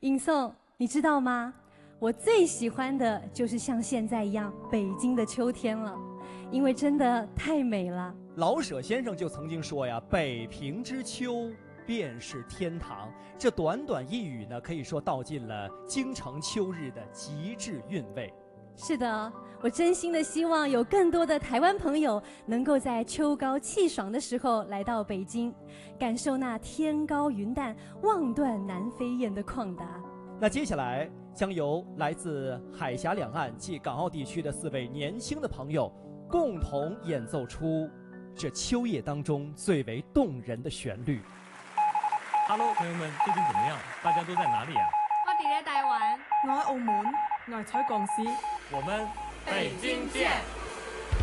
尹颂，你知道吗？我最喜欢的就是像现在一样北京的秋天了，因为真的太美了。 老舍先生就曾经说呀：“北平之秋便是天堂。”这短短一语呢，可以说道尽了京城秋日的极致韵味。 是的，我真心的希望有更多的台湾朋友能够在秋高气爽的时候来到北京，感受那天高云淡、望断南飞雁的旷达。 那接下来将由来自海峡两岸及港澳地区的4位年轻的朋友共同演奏出这秋夜当中最为动人的旋律。 Hello， 朋友们，最近怎么样？大家都在哪里啊？ 我哋喺大灣， 我喺澳門，我係彩鋼絲。 我們北京見。